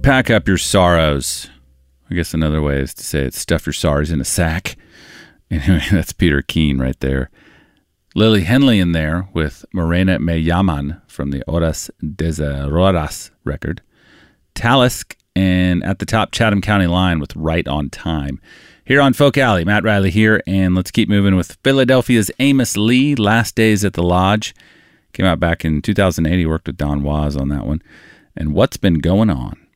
pack up your sorrows. I guess another way is to say it, stuff your sorrows in a sack. Anyway, that's Peter Keane right there. Lily Henley in there with Morena Me Llaman from the Horas Desarrolladas record. Talisk, and at the top, Chatham County Line with Right on Time. Here on Folk Alley, Matt Riley here, and let's keep moving with Philadelphia's Amos Lee, Last Days at the Lodge. Came out back in 2008. He worked with Don Was on that one. And What's Been Going On?